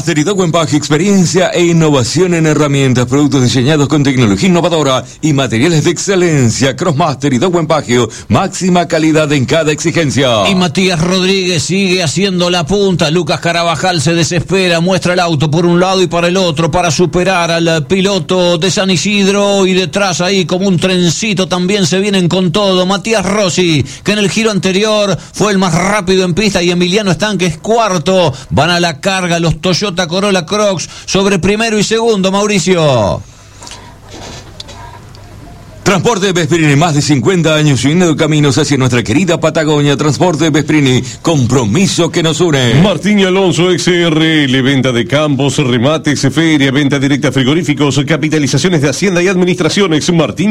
Crosmaster y Dock Empaque, experiencia e innovación en herramientas, productos diseñados con tecnología innovadora y materiales de excelencia. Crosmaster y Dock Empaque, máxima calidad en cada exigencia. Y Matías Rodríguez sigue haciendo la punta. Lucas Carabajal se desespera, muestra el auto por un lado y para el otro para superar al piloto de San Isidro, y detrás ahí como un trencito también se vienen con todo Matías Rossi, que en el giro anterior fue el más rápido en pista, y Emiliano Están, que es cuarto. Van a la carga los Toyota Corolla Crocs sobre primero y segundo, Mauricio. Transporte Vesprini, más de 50 años uniendo caminos hacia nuestra querida Patagonia. Transporte Vesprini, compromiso que nos une. Martín Alonso XRL, venta de campos, remates, feria, venta directa, frigoríficos, capitalizaciones de Hacienda y Administraciones.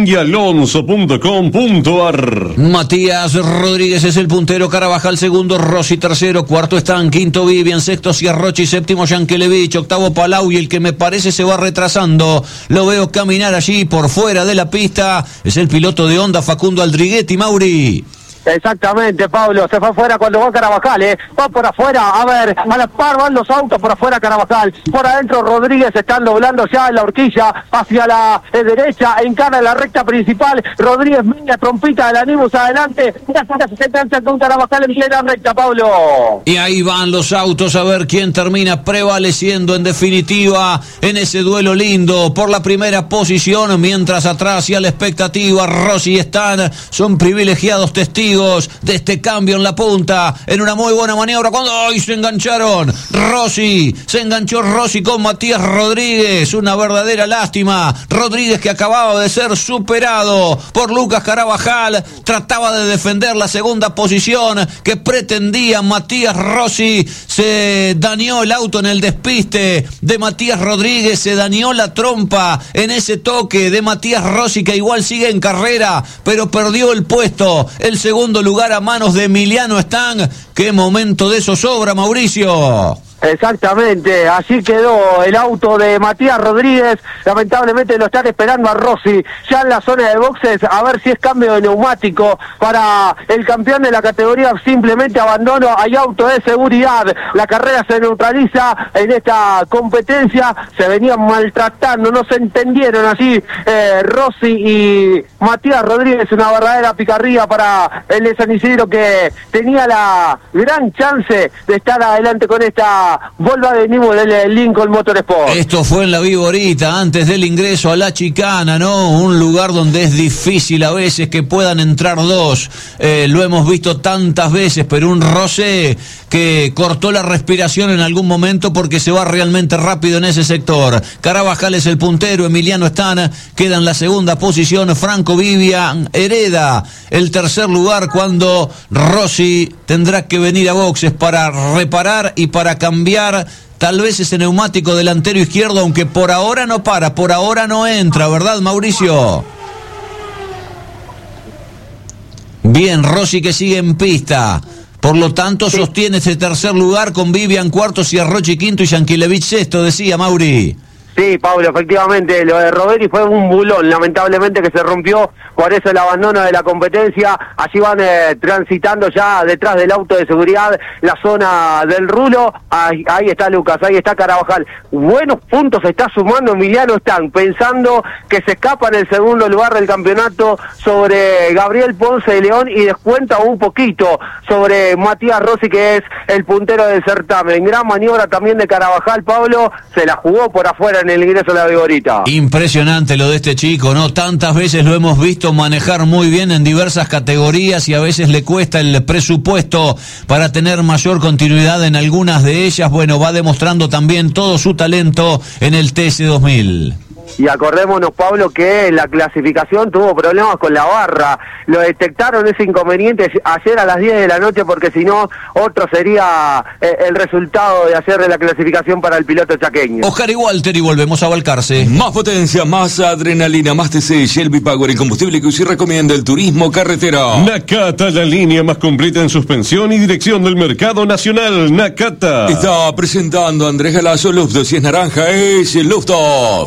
martinyalonso.com.ar. Matías Rodríguez es el puntero, Carabajal segundo, Rossi tercero, cuarto Están, quinto Vivian, sexto Ciarrochi, séptimo Yankelevich, octavo Palau, y el que me parece se va retrasando, lo veo caminar allí por fuera de la pista, es el piloto de Honda, Facundo Aldriguetti, Mauri. Exactamente, Pablo, se fue afuera cuando va Carabajal, va por afuera, a ver, a la par van los autos, por afuera Carabajal, por adentro Rodríguez, están doblando ya en la horquilla hacia la derecha, encara la recta principal, Rodríguez media trompita de la Nimbus adelante, ya se cansa con Carabajal en plena recta, Pablo. Y ahí van los autos a ver quién termina prevaleciendo en definitiva en ese duelo lindo por la primera posición, mientras atrás y a la expectativa Rossi y Están son privilegiados testigos de este cambio en la punta, en una muy buena maniobra cuando ¡ay! Se engancharon Rossi, se enganchó Rossi con Matías Rodríguez, una verdadera lástima. Rodríguez, que acababa de ser superado por Lucas Carabajal, trataba de defender la segunda posición que pretendía Matías Rossi, se dañó el auto en el despiste de Matías Rodríguez, se dañó la trompa en ese toque de Matías Rossi, que igual sigue en carrera, pero perdió el puesto, el segundo lugar a manos de Emiliano Están. Qué momento de zozobra, Mauricio. Exactamente, así quedó el auto de Matías Rodríguez. Lamentablemente lo están esperando a Rossi ya en la zona de boxes, a ver si es cambio de neumático para el campeón de la categoría. Simplemente abandono, hay auto de seguridad, la carrera se neutraliza en esta competencia, se venían maltratando, no se entendieron así Rossi y Matías Rodríguez, una verdadera picardía para el de San Isidro, que tenía la gran chance de estar adelante con esta Volva de Nimbus del Lincoln Motorsport. Esto fue en la Viborita, antes del ingreso a la chicana, ¿no? Un lugar donde es difícil a veces que puedan entrar dos. Lo hemos visto tantas veces, pero un Rosé que cortó la respiración en algún momento porque se va realmente rápido en ese sector. Carabajal es el puntero, Emiliano Están queda en la segunda posición, Franco Vivian hereda el tercer lugar cuando Rossi tendrá que venir a boxes para reparar y para cambiar tal vez ese neumático delantero izquierdo, aunque por ahora no para, por ahora no entra, ¿verdad, Mauricio? Bien, Rossi que sigue en pista, por lo tanto sostiene ese tercer lugar con Vivian cuarto, Ciarrochi quinto y Yankelevich sexto, decía Mauri. Sí, Pablo, efectivamente, lo de Roderi fue un bulón, lamentablemente, que se rompió, por eso el abandono de la competencia. Allí van transitando ya detrás del auto de seguridad la zona del rulo. Ahí está Lucas, ahí está Carabajal. Buenos puntos está sumando Emiliano Están, pensando que se escapa en el segundo lugar del campeonato sobre Gabriel Ponce de León, y descuenta un poquito sobre Matías Rossi, que es el puntero del certamen. Gran maniobra también de Carabajal, Pablo, se la jugó por afuera en el ingreso a la Vigorita. Impresionante lo de este chico, ¿no? Tantas veces lo hemos visto manejar muy bien en diversas categorías, y a veces le cuesta el presupuesto para tener mayor continuidad en algunas de ellas. Bueno, va demostrando también todo su talento en el TC2000. Y acordémonos, Pablo, que la clasificación tuvo problemas con la barra. Lo detectaron ese inconveniente ayer a las 10 de la noche, porque si no, otro sería el resultado de hacer la clasificación para el piloto chaqueño. Oscar y Walter, y volvemos a Balcarce. Más potencia, más adrenalina, más TC, Shelby Power, el combustible que usted recomienda, el turismo carretera. Nakata, la línea más completa en suspensión y dirección del mercado nacional. Nakata. Está presentando Andrés Galazo, Luftoff. Si es naranja, es Luftoff. Un poquito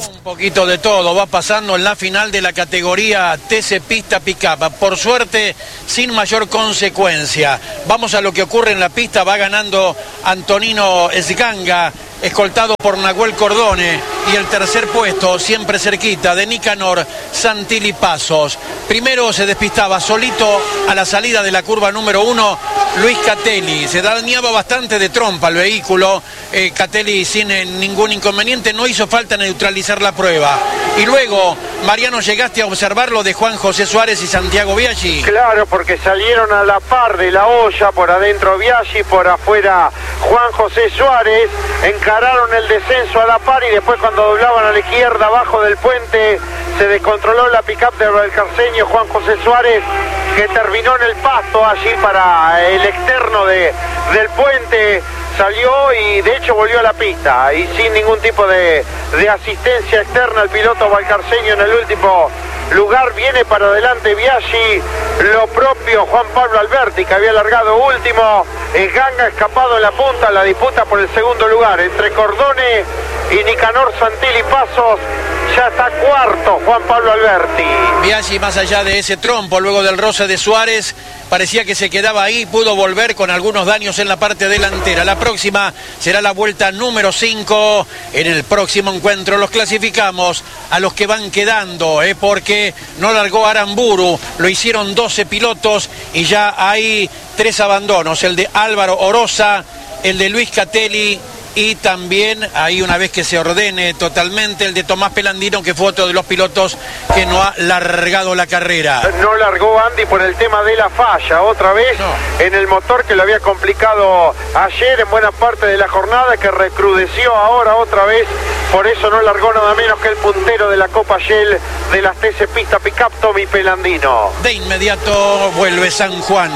poquito de todo va pasando en la final de la categoría TC Pista Pickup. Por suerte, sin mayor consecuencia. Vamos a lo que ocurre en la pista. Va ganando Antonino Esganga, escoltado por Nahuel Cordone, y el tercer puesto, siempre cerquita, de Nicanor Santilli Pasos. Primero se despistaba solito a la salida de la curva número 1 Luis Catelli. Se dañaba bastante de trompa el vehículo. Catelli sin ningún inconveniente, no hizo falta neutralizar la prueba. Y luego, Mariano, ¿llegaste a observar lo de Juan José Suárez y Santiago Biaggi? Claro, porque salieron a la par de la olla, por adentro Biaggi, por afuera Juan José Suárez, encararon el descenso a la par y después cuando doblaban a la izquierda abajo del puente se descontroló la pick-up del valcarceño Juan José Suárez, que terminó en el pasto allí para el externo del puente. Salió y de hecho volvió a la pista y sin ningún tipo de asistencia externa el piloto valcarceño en el último lugar. Viene para adelante Biaggi, lo propio Juan Pablo Alberti, que había largado último. Ganga escapado en la punta, la disputa por el segundo lugar entre Cordone y Nicanor Santilli Pasos. Ya está cuarto Juan Pablo Alberti. Biaggi, más allá de ese trompo, luego del roce de Suárez, parecía que se quedaba ahí, pudo volver con algunos daños en la parte delantera. La próxima será la vuelta número 5. En el próximo encuentro los clasificamos a los que van quedando, porque no largó Aramburu, lo hicieron 12 pilotos y ya hay 3 abandonos, el de Álvaro Oroza, el de Luis Catelli, y también ahí, una vez que se ordene totalmente, el de Tomás Pelandino, que fue otro de los pilotos que no ha largado la carrera. No largó Andy por el tema de la falla, otra vez en el motor que lo había complicado ayer en buena parte de la jornada, que recrudeció ahora otra vez. Por eso no largó nada menos que el puntero de la Copa Shell de las TC Pista Pickup, Tommy Pelandino. De inmediato vuelve San Juan.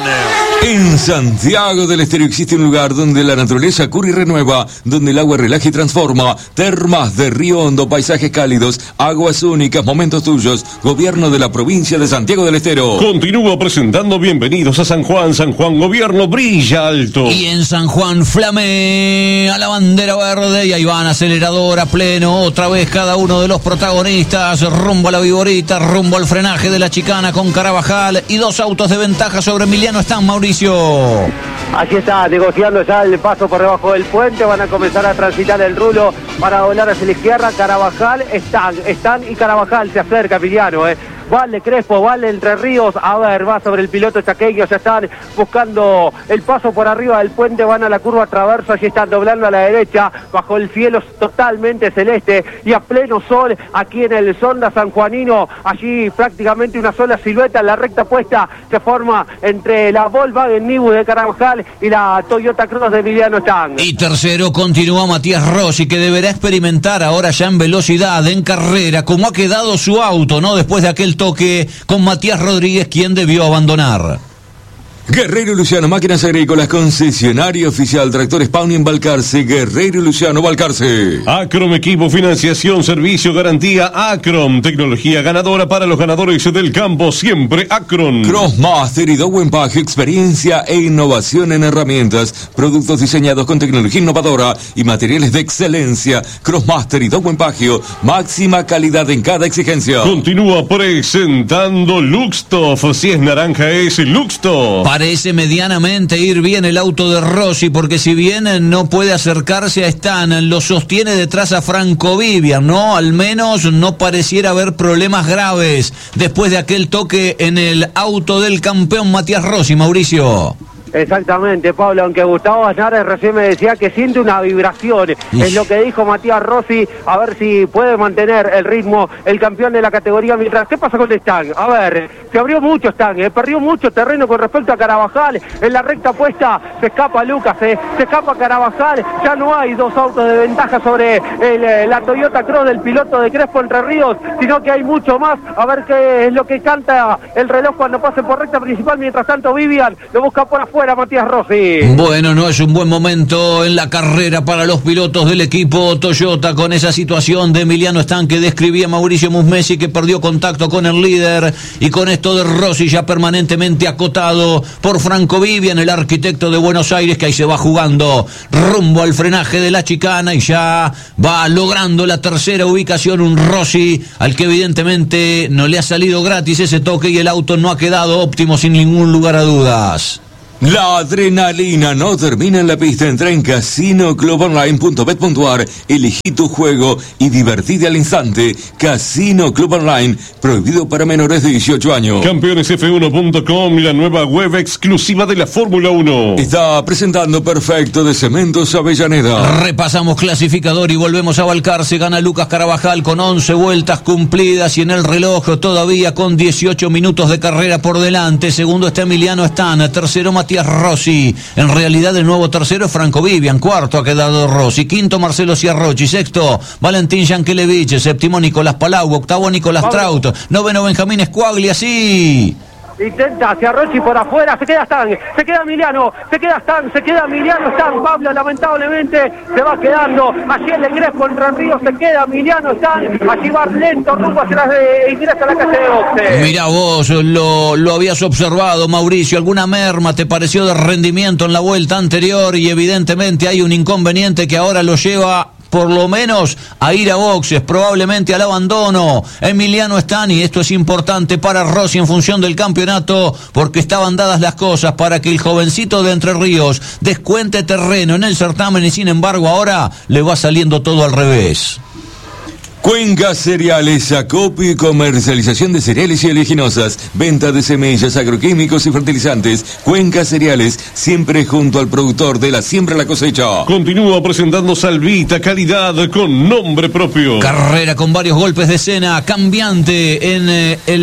En Santiago del Estero existe un lugar donde la naturaleza cura y renueva, donde el agua relaja y transforma. Termas de Río Hondo, paisajes cálidos, aguas únicas, momentos tuyos. Gobierno de la provincia de Santiago del Estero. Continúa presentando Bienvenidos a San Juan. San Juan Gobierno brilla alto. Y en San Juan flamea la bandera verde y ahí van aceleradora pleno. Otra vez cada uno de los protagonistas rumbo a la Viborita, rumbo al frenaje de la chicana con Carabajal y 2 autos de ventaja sobre Emiliano Están, Mauricio. Aquí está negociando ya el paso por debajo del puente. Van a comenzar a transitar el rulo para doblar hacia la izquierda. Carabajal, Están y Carabajal se acerca, Emiliano, Vale Crespo, Vale Entre Ríos, a ver, va sobre el piloto chaqueño, ya están buscando el paso por arriba del puente, van a la curva traverso, allí están doblando a la derecha, bajo el cielo totalmente celeste y a pleno sol, aquí en el Sonda sanjuanino, allí prácticamente una sola silueta, en la recta puesta se forma entre la Volkswagen Nibus de Carabajal y la Toyota Cross de Emiliano Están. Y tercero continúa Matías Rossi, que deberá experimentar ahora ya en velocidad, en carrera, cómo ha quedado su auto, ¿no? Después de aquel toque con Matías Rodríguez, quien debió abandonar. Guerreiro Luciano, máquinas agrícolas, concesionario oficial, tractores Pauni en Balcarce, Guerreiro Luciano, Balcarce. Acrom, equipo, financiación, servicio, garantía, Acrom, tecnología ganadora para los ganadores del campo, siempre Acrom. Crossmaster y Dow Empaque, experiencia e innovación en herramientas, productos diseñados con tecnología innovadora y materiales de excelencia. Crossmaster y Dow Empaque, máxima calidad en cada exigencia. Continúa presentando Luxtoff, si es naranja es Luxtoff. Parece medianamente ir bien el auto de Rossi, porque si bien no puede acercarse a Stan, lo sostiene detrás a Franco Vivian, ¿no? Al menos no pareciera haber problemas graves después de aquel toque en el auto del campeón Matías Rossi, Mauricio. Exactamente, Pablo, aunque Gustavo Aznares recién me decía que siente una vibración, es lo que dijo Matías Rossi, a ver si puede mantener el ritmo el campeón de la categoría. Mientras, ¿qué pasa con Stan? A ver, se abrió mucho Stan, perdió mucho terreno con respecto a Carabajal, en la recta puesta se escapa Lucas, se escapa Carabajal, ya no hay 2 autos de ventaja sobre la Toyota Cross del piloto de Crespo Entre Ríos, sino que hay mucho más. A ver qué es lo que canta el reloj cuando pase por recta principal. Mientras tanto Vivian lo busca por afuera, afuera Matías Rossi. Bueno, no es un buen momento en la carrera para los pilotos del equipo Toyota con esa situación de Emiliano Stan que describía Mauricio Musmesi, que perdió contacto con el líder, y con esto de Rossi ya permanentemente acotado por Franco Vivian, el arquitecto de Buenos Aires, que ahí se va jugando rumbo al frenaje de la chicana y ya va logrando la tercera ubicación, un Rossi al que evidentemente no le ha salido gratis ese toque y el auto no ha quedado óptimo sin ningún lugar a dudas. La adrenalina no termina en la pista. Entra en casinoclubonline.bet.ar, elegí tu juego y divertite al instante. Casino Club Online, prohibido para menores de 18 años. Campeonesf1.com, la nueva web exclusiva de la Fórmula 1. Está presentando Perfecto de Cementos Avellaneda. Repasamos clasificador y volvemos a Balcarce. Gana Lucas Carabajal con 11 vueltas cumplidas y en el reloj todavía con 18 minutos de carrera por delante. Segundo está Emiliano Stan, tercero Matías Rossi. En realidad el nuevo tercero es Franco Vivian, cuarto ha quedado Rossi, quinto Marcelo Ciarrochi, sexto Valentín Yankelevich, séptimo Nicolás Palau, octavo Nicolás Traut, noveno Benjamín Squaglia, sí. Intenta hacia Rossi por afuera, se queda Stan, se queda Emiliano, se queda Stan, Pablo lamentablemente se va quedando, allí el ingreso entre Ríos, se queda Emiliano Stan, allí va lento rumbo hacia ingresa a la calle de boxe. Mirá vos, lo habías observado, Mauricio, alguna merma te pareció de rendimiento en la vuelta anterior y evidentemente hay un inconveniente que ahora lo lleva por lo menos a ir a boxes, probablemente al abandono. Emiliano Stan, y esto es importante para Rossi en función del campeonato, porque estaban dadas las cosas para que el jovencito de Entre Ríos descuente terreno en el certamen y sin embargo ahora le va saliendo todo al revés. Cuenca Cereales, acopio y comercialización de cereales y oleaginosas, venta de semillas, agroquímicos y fertilizantes. Cuenca Cereales, siempre junto al productor de la siembra a la cosecha. Continúa presentando Salvita, calidad con nombre propio. Carrera con varios golpes de escena, cambiante en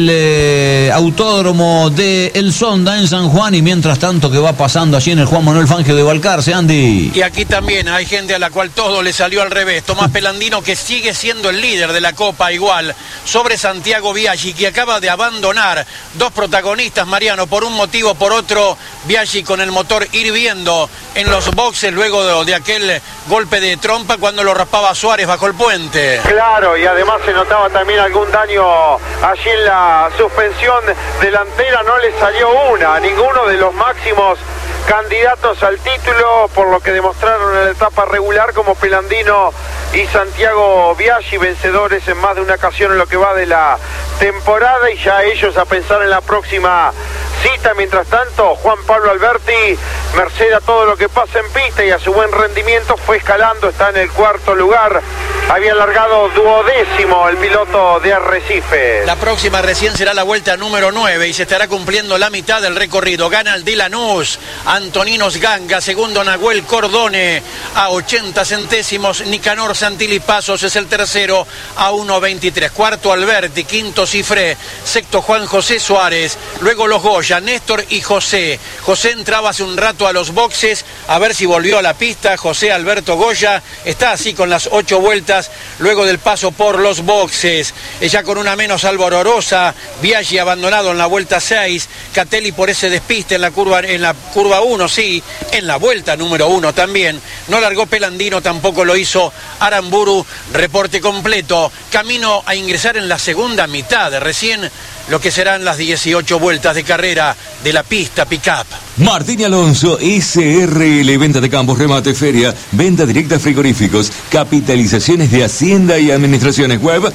el autódromo de El Sonda en San Juan, y mientras tanto que va pasando allí en el Juan Manuel Fangio de Balcarce, Andy. Y aquí también hay gente a la cual todo le salió al revés. Tomás Pelandino, que sigue siendo el líder de la Copa igual, sobre Santiago Biaggi, que acaba de abandonar. Dos protagonistas, Mariano, por un motivo, por otro, Biaggi con el motor hirviendo en los boxes luego de aquel golpe de trompa cuando lo raspaba Suárez bajo el puente. Claro, y además se notaba también algún daño allí en la suspensión delantera, no le salió una, ninguno de los máximos candidatos al título, por lo que demostraron en la etapa regular, como Pelandino y Santiago Biaggi, vencedores en más de una ocasión en lo que va de la temporada, y ya ellos a pensar en la próxima cita. Mientras tanto, Juan Pablo Alberti, merced a todo lo que pasa en pista y a su buen rendimiento, fue escalando, está en el cuarto lugar. Había largado 12º el piloto de Arrecife. La próxima recién será la vuelta número 9 y se estará cumpliendo la mitad del recorrido. Gana el de Lanús, Antoninos Ganga, segundo Nahuel Cordone a 80 centésimos, Nicanor Santilli Pasos es el tercero a 1.23, cuarto Alberti, quinto Cifré, sexto Juan José Suárez, luego los Goya, Néstor y José. José entraba hace un rato a los boxes a ver si volvió a la pista. José Alberto Goya está así con las 8 vueltas luego del paso por los boxes. Ella con una menos Álvaro Rosa, Biaggi abandonado en la vuelta 6, Catelli por ese despiste en la curva 1, sí, en la vuelta número 1 también. No largó Pelandino, tampoco lo hizo Aramburu. Reporte completo, camino a ingresar en la segunda mitad, recién lo que serán las 18 vueltas de carrera de la pista pick-up. Martín Alonso, SRL, venta de campos, remate, feria, venta directa de frigoríficos, capitalizaciones de Hacienda y Administraciones. Web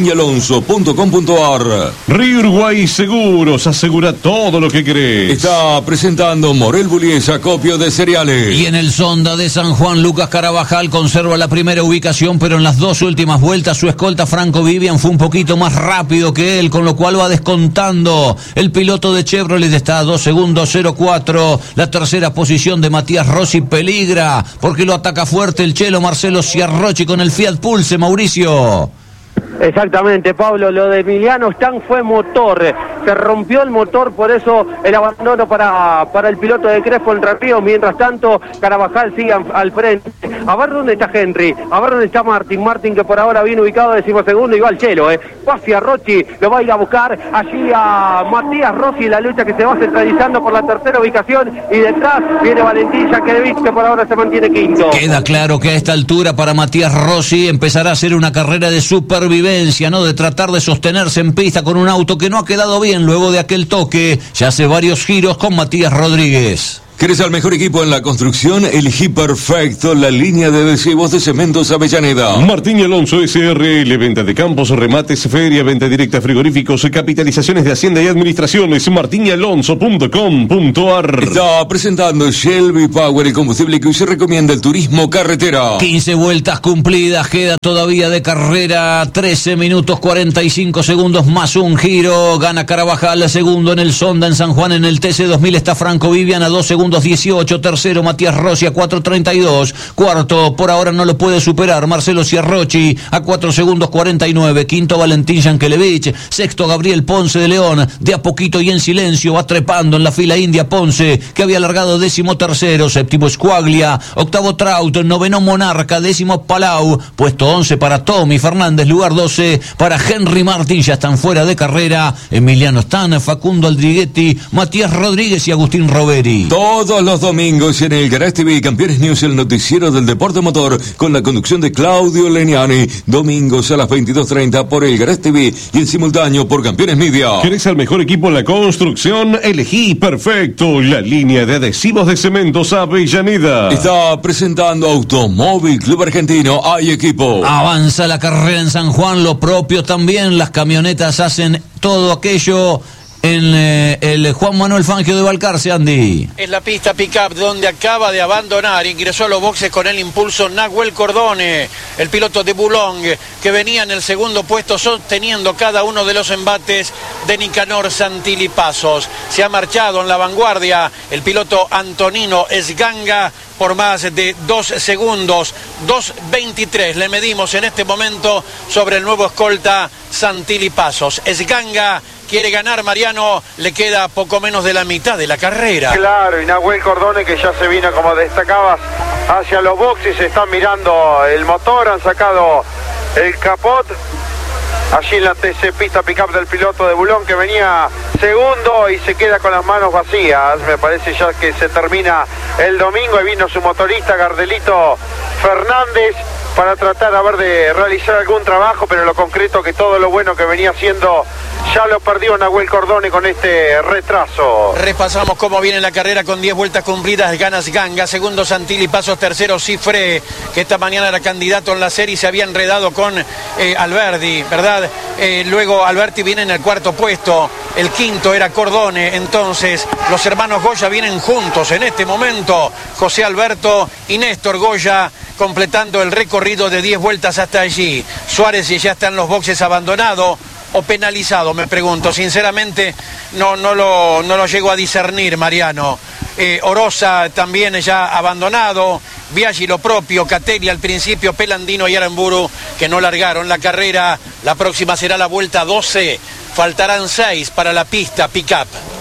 martinalonso.com.ar. Río Uruguay Seguros, asegura todo lo que querés. Está presentando Morel Bullies, acopio de cereales. Y en el Sonda de San Juan, Lucas Carabajal conserva la primera ubicación, pero en las dos últimas vueltas su escolta Franco Vivian fue un poquito más rápido que él, con lo cual va descontando. El piloto de Chevrolet está a 2 segundos 04. La tercera posición de Matías Rossi peligra porque lo ataca fuerte el chelo Marcelo Ciarrochi con el Fiat Pulse, Mauricio. Exactamente, Pablo, lo de Emiliano Stan fue motor, se rompió el motor, por eso el abandono para el piloto de Crespo Entre Ríos. Mientras tanto, Carabajal sigue al frente. A ver dónde está Henry, a ver dónde está Martín, que por ahora viene ubicado 12º, y va al Chelo, hacia Rossi, lo va a ir a buscar allí a Matías Rossi, la lucha que se va centralizando por la tercera ubicación, y detrás viene Valentín Jankelevich, que por ahora se mantiene quinto. Queda claro que a esta altura para Matías Rossi empezará a ser una carrera de supervivencia, ¿no? De tratar de sostenerse en pista con un auto que no ha quedado bien luego de aquel toque. Ya hace varios giros con Matías Rodríguez. ¿Querés al mejor equipo en la construcción? Elegí perfecto la línea de adhesivos de Cementos Avellaneda. Martín y Alonso SRL, venta de campos, remates, feria, venta directa, frigoríficos, capitalizaciones de Hacienda y Administraciones. martinyalonso.com.ar. Está presentando Shelby Power, el combustible que hoy se recomienda el turismo carretera. 15 vueltas cumplidas, queda todavía de carrera 13 minutos 45 segundos más un giro. Gana Carabajal, segundo en el Sonda en San Juan. En el TC2000 está Franco Vivian a 2 segundos 18, tercero Matías Rossi a 4.32, cuarto por ahora no lo puede superar Marcelo Ciarrochi a 4 segundos 49, quinto Valentín Jankelevich, sexto Gabriel Ponce de León, de a poquito y en silencio va trepando en la fila india Ponce, que había largado 13º, séptimo Squaglia, octavo Traut, noveno Monarca, 10º Palau, puesto 11 para Tommy Fernández, lugar 12 para Henry Martín, ya están fuera de carrera, Emiliano Stan, Facundo Aldriguetti, Matías Rodríguez y Agustín Roveri. Todos los domingos en el Garage TV Campeones News, el noticiero del deporte motor, con la conducción de Claudio Leniani. Domingos a las 22:30 por el Garage TV y en simultáneo por Campeones Media. ¿Querés al mejor equipo en la construcción? Elegí perfecto la línea de adhesivos de Cementos Avellaneda. Está presentando Automóvil Club Argentino. Hay equipo. Avanza la carrera en San Juan, lo propio también. Las camionetas hacen todo aquello en el Juan Manuel Fangio de Balcarce, Andy. Es la pista pick-up donde acaba de abandonar, ingresó a los boxes con el impulso Nahuel Cordone, el piloto de Boulogne, que venía en el segundo puesto sosteniendo cada uno de los embates de Nicanor Santilli Pasos. Se ha marchado en la vanguardia el piloto Antonino Esganga por más de 2 segundos, 2.23 le medimos en este momento sobre el nuevo escolta Santilli Pasos. Esganga quiere ganar, Mariano, le queda poco menos de la mitad de la carrera. Claro, y Nahuel Cordone, que ya se vino, como destacabas, hacia los boxes, están mirando el motor, han sacado el capot. Allí en la TC pista pick-up del piloto de Boulogne, que venía segundo y se queda con las manos vacías. Me parece ya que se termina el domingo y vino su motorista Gardelito Fernández para tratar de realizar algún trabajo, pero lo concreto que todo lo bueno que venía haciendo ya lo perdió Nahuel Cordone con este retraso. Repasamos cómo viene la carrera con 10 vueltas cumplidas. Gana Ganga, segundo Santilli Pasos, tercero Cifré, que esta mañana era candidato en la serie y se había enredado con Alberti, ¿verdad? Luego Alberti viene en el cuarto puesto, el quinto era Cordone. Entonces los hermanos Goya vienen juntos en este momento, José Alberto y Néstor Goya, completando el recorrido de 10 vueltas hasta allí. Suárez ya está en los boxes abandonado o penalizado, me pregunto. Sinceramente no lo llego a discernir, Mariano. Orosa también ya abandonado, Biaggi lo propio, Catelli al principio, Pelandino y Aramburu, que no largaron la carrera. La próxima será la vuelta 12, faltarán 6 para la pista pick-up.